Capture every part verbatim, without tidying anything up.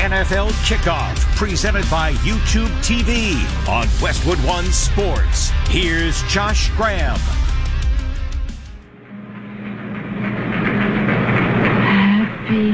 N F L Kickoff, presented by YouTube T V on Westwood One Sports. Here's Josh Graham. Happy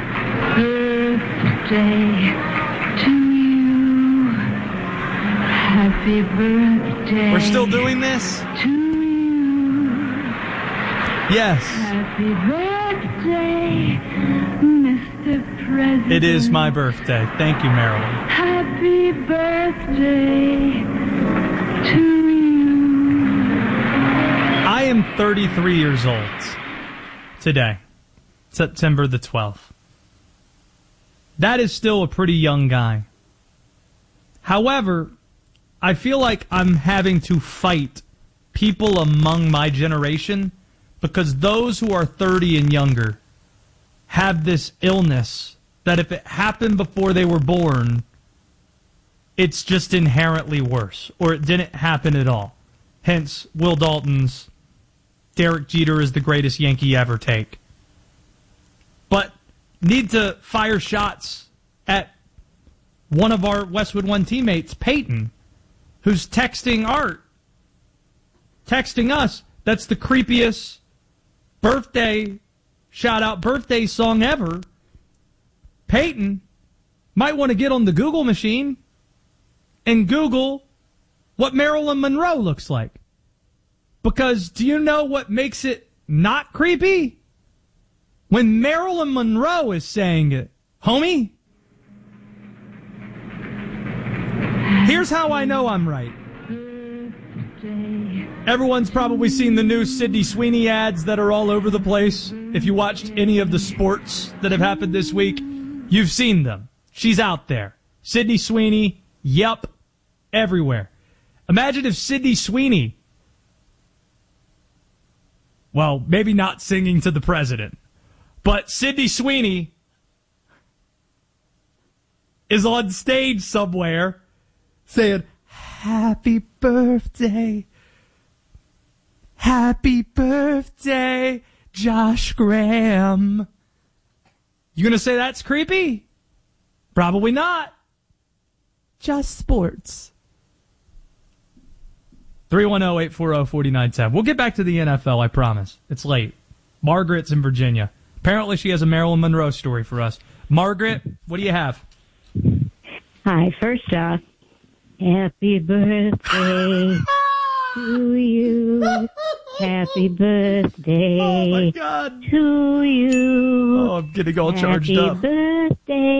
birthday to you. Happy birthday. We're still doing this? To you. Yes. Happy birthday, Mister President. It is my birthday. Thank you, Marilyn. Happy birthday to you. I am thirty-three years old today, September the twelfth. That is still a pretty young guy. However, I feel like I'm having to fight people among my generation because those who are thirty and younger have this illness that if it happened before they were born, it's just inherently worse, or it didn't happen at all. Hence, Will Dalton's Derek Jeter is the greatest Yankee ever take. But need to fire shots at one of our Westwood One teammates, Peyton, who's texting Art, texting us. That's the creepiest birthday, shout-out birthday song ever. Peyton might want to get on the Google machine and Google what Marilyn Monroe looks like. Because do you know what makes it not creepy? When Marilyn Monroe is saying it. Homie? Here's how I know I'm right. Everyone's probably seen the new Sydney Sweeney ads that are all over the place. If you watched any of the sports that have happened this week, you've seen them. She's out there. Sydney Sweeney, yep, everywhere. Imagine if Sydney Sweeney, well, maybe not singing to the president, but Sydney Sweeney is on stage somewhere saying, "Happy birthday. Happy birthday, Josh Graham." You gonna say that's creepy? Probably not. Just sports. three one zero, eight four zero, four nine one zero. We'll get back to the N F L, I promise. It's late. Margaret's in Virginia. Apparently she has a Marilyn Monroe story for us. Margaret, what do you have? Hi, first off, happy birthday to you. Happy birthday Oh, my God. to you. Oh, I'm getting all charged happy up. Happy birthday.